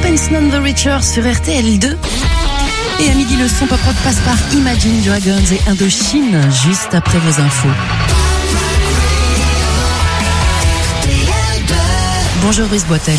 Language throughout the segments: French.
Prince None the Richer sur RTL2. Et à midi, le son pop rock passe par Imagine Dragons et Indochine, juste après vos infos. Bonjour Brice Boitel.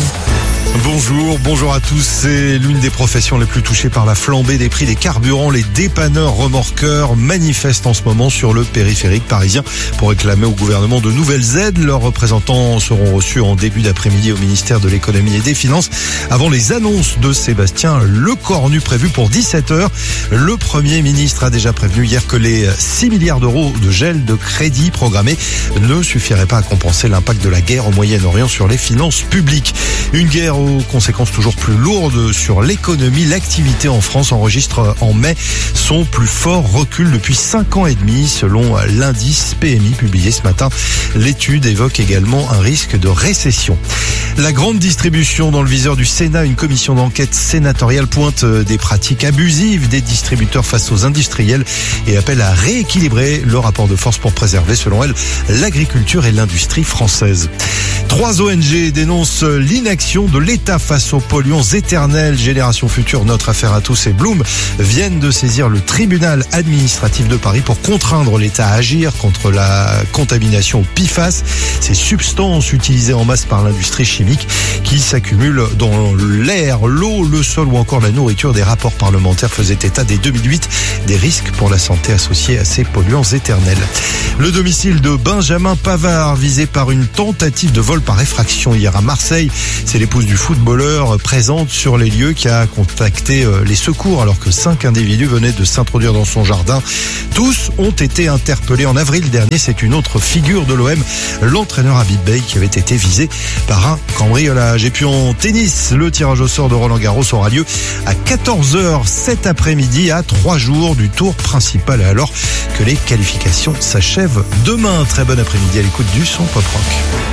Bonjour à tous. C'est l'une des professions les plus touchées par la flambée des prix des carburants. Les dépanneurs remorqueurs manifestent en ce moment sur le périphérique parisien pour réclamer au gouvernement de nouvelles aides. Leurs représentants seront reçus en début d'après-midi au ministère de l'économie et des finances avant les annonces de Sébastien Lecornu prévues pour 17h. Le Premier ministre a déjà prévenu hier que les 6 milliards d'euros de gel de crédit programmés ne suffiraient pas à compenser l'impact de la guerre au Moyen-Orient sur les finances publiques. Une guerre aux conséquences toujours plus lourdes sur l'économie. L'activité en France enregistre en mai son plus fort recul depuis 5 ans et demi selon l'indice PMI publié ce matin. L'étude évoque également un risque de récession. La grande distribution dans le viseur du Sénat, une commission d'enquête sénatoriale pointe des pratiques abusives des distributeurs face aux industriels et appelle à rééquilibrer le rapport de force pour préserver, selon elle, l'agriculture et l'industrie française. 3 ONG dénoncent l'inaction de l'État face aux polluants éternels. Génération Future, Notre Affaire à tous et Bloom viennent de saisir le tribunal administratif de Paris pour contraindre l'État à agir contre la contamination au PFAS, ces substances utilisées en masse par l'industrie chimique qui s'accumulent dans l'air, l'eau, le sol ou encore la nourriture. Des rapports parlementaires faisaient état dès 2008 des risques pour la santé associés à ces polluants éternels. Le domicile de Benjamin Pavard visé par une tentative de vol par effraction hier à Marseille. C'est l'épouse du footballeur présente sur les lieux qui a contacté les secours alors que 5 individus venaient de s'introduire dans son jardin. Tous ont été interpellés en avril dernier. C'est une autre figure de l'OM, l'entraîneur Habib Beye, qui avait été visé par un cambriolage. Et puis en tennis, le tirage au sort de Roland Garros aura lieu à 14h cet après-midi, à 3 jours du tour principal, alors que les qualifications s'achèvent demain. Très bon après-midi à l'écoute du son pop rock.